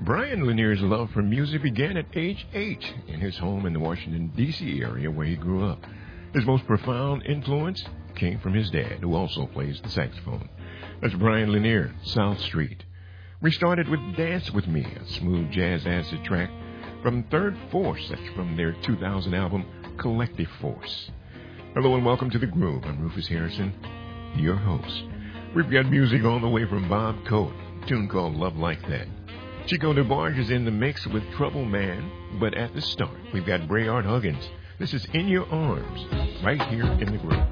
Brian Lanier's love for music began at age 8 in his home in the Washington, D.C. area where he grew up. His most profound influence came from his dad, who also plays the saxophone. That's Brian Lanier, South Street. We started with Dance With Me, a smooth jazz acid track from Third Force. That's from their 2000 album, Collective Force. Hello and welcome to The Groove. I'm Rufus Harrison, your host. We've got music all the way from Bob Coate, a tune called Love Like That. Chico DeBarge is in the mix with Trouble Man, but at the start, we've got Brayard Huggins. This is In Your Arms, right here in The Groove.